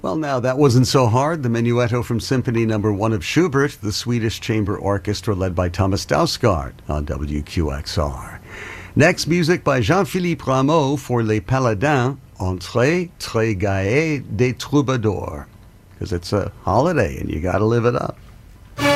Well, now, that wasn't so hard. The Menuetto from Symphony Number 1 of Schubert, the Swedish Chamber Orchestra led by Thomas Dausgaard on WQXR. Next, music by Jean-Philippe Rameau for Les Paladins, Entrée très gaie des troubadours. Because it's a holiday and you got to live it up.